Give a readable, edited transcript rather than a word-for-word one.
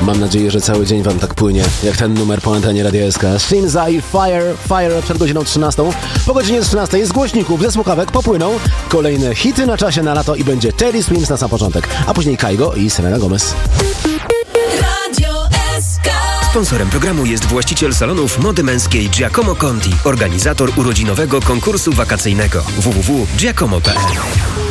Mam nadzieję, że cały dzień wam tak płynie, jak ten numer po antenie Radia SK. Shimza i Fire przed godziną 13. Po godzinie 13 z głośników, ze słuchawek popłyną kolejne hity na czasie na lato i będzie Teddy Swims na sam początek, a później Kygo i Selena Gomez. Sponsorem programu jest właściciel salonów mody męskiej Giacomo Conti, organizator urodzinowego konkursu wakacyjnego www.giacomo.pl.